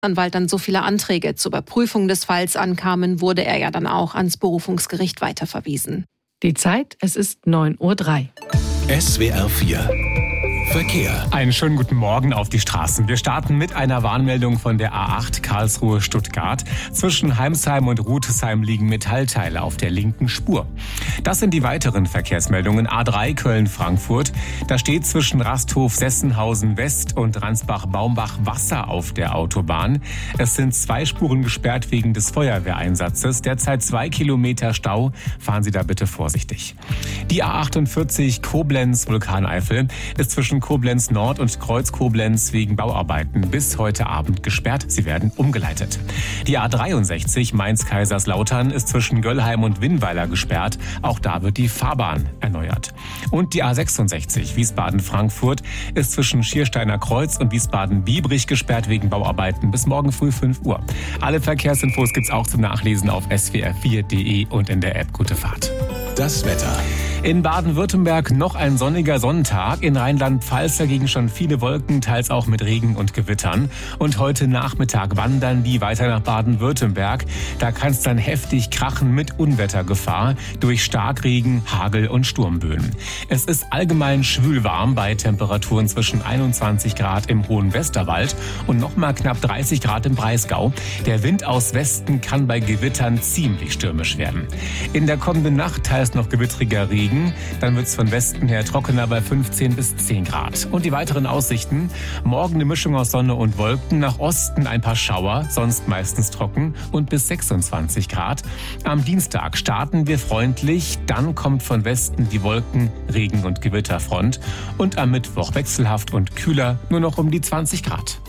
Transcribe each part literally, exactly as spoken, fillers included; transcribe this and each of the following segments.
Und weil dann so viele Anträge zur Überprüfung des Falls ankamen, wurde er ja dann auch ans Berufungsgericht weiterverwiesen. Die Zeit, es ist neun Uhr drei. S W R vier Verkehr. Einen schönen guten Morgen auf die Straßen. Wir starten mit einer Warnmeldung von der A acht Karlsruhe-Stuttgart. Zwischen Heimsheim und Rutesheim liegen Metallteile auf der linken Spur. Das sind die weiteren Verkehrsmeldungen. A drei Köln-Frankfurt. Da steht zwischen Rasthof-Sessenhausen-West und Ransbach-Baumbach Wasser auf der Autobahn. Es sind zwei Spuren gesperrt wegen des Feuerwehreinsatzes. Derzeit zwei Kilometer Stau. Fahren Sie da bitte vorsichtig. Die A achtundvierzig Koblenz-Vulkaneifel ist zwischen Koblenz Nord und Kreuz Koblenz wegen Bauarbeiten bis heute Abend gesperrt. Sie werden umgeleitet. Die A dreiundsechzig Mainz-Kaiserslautern ist zwischen Göllheim und Winnweiler gesperrt. Auch da wird die Fahrbahn erneuert. Und die A sechsundsechzig Wiesbaden-Frankfurt ist zwischen Schiersteiner Kreuz und Wiesbaden-Biebrich gesperrt wegen Bauarbeiten bis morgen früh fünf Uhr. Alle Verkehrsinfos gibt's auch zum Nachlesen auf s w r vier punkt d e und in der App Gute Fahrt. Das Wetter. In Baden-Württemberg noch ein sonniger Sonntag. In Rheinland-Pfalz dagegen schon viele Wolken, teils auch mit Regen und Gewittern. Und heute Nachmittag wandern die weiter nach Baden-Württemberg. Da kann es dann heftig krachen mit Unwettergefahr durch Starkregen, Hagel und Sturmböen. Es ist allgemein schwülwarm bei Temperaturen zwischen einundzwanzig Grad im hohen Westerwald und nochmal knapp dreißig Grad im Breisgau. Der Wind aus Westen kann bei Gewittern ziemlich stürmisch werden. In der kommenden Nacht teils noch gewittriger Regen. Dann wird es von Westen her trockener bei fünfzehn bis zehn Grad. Und die weiteren Aussichten: Morgen eine Mischung aus Sonne und Wolken, nach Osten ein paar Schauer, sonst meistens trocken und bis sechsundzwanzig Grad. Am Dienstag starten wir freundlich, dann kommt von Westen die Wolken-, Regen- und Gewitterfront. Und am Mittwoch wechselhaft und kühler, nur noch um die zwanzig Grad.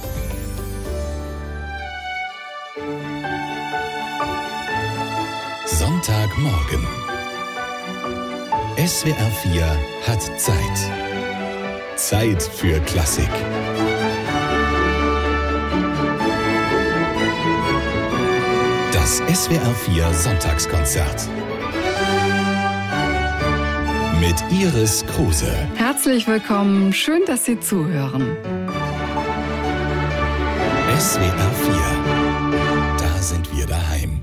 Sonntagmorgen. S W R vier hat Zeit. Zeit für Klassik. Das S W R vier Sonntagskonzert. Mit Iris Kruse. Herzlich willkommen, schön, dass Sie zuhören. S W R vier. Da sind wir daheim.